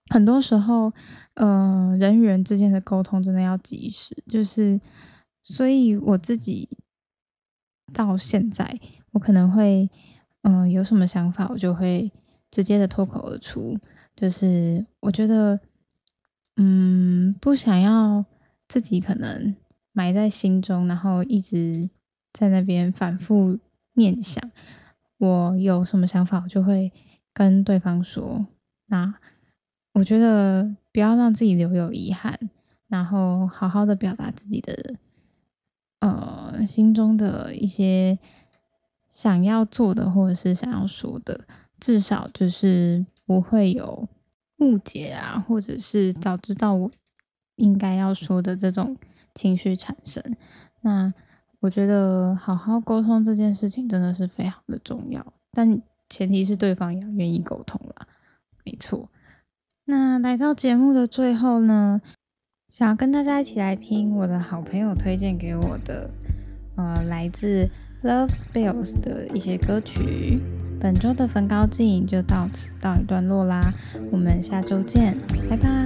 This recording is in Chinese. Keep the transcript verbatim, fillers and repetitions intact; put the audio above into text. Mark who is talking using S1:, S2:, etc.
S1: 很多时候，呃，人与人之间的沟通真的要及时，就是所以我自己到现在，我可能会，嗯、有什么想法，我就会直接的脱口而出，就是我觉得，嗯，不想要自己可能埋在心中，然后一直在那边反复念想。我有什么想法，我就会跟对方说。那我觉得不要让自己留有遗憾，然后好好的表达自己的呃心中的一些想要做的或者是想要说的，至少就是不会有误解啊，或者是早知道我应该要说的这种情绪产生。那我觉得好好沟通这件事情真的是非常的重要，但前提是对方也要愿意沟通啦。没错。那来到节目的最后呢，想要跟大家一起来听我的好朋友推荐给我的，呃，来自 Love Spills 的一些歌曲。本周的焚高镜就到此告一段落啦，我们下周见，拜拜。